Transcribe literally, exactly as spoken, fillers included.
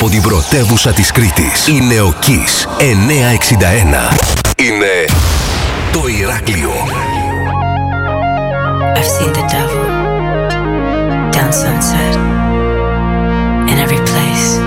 από την πρωτεύουσα της Κρήτης. Είναι ο Kiss εννιακόσια εξήντα ένα. Είναι το Ηράκλειο. I've seen the devil down Sunset in every place.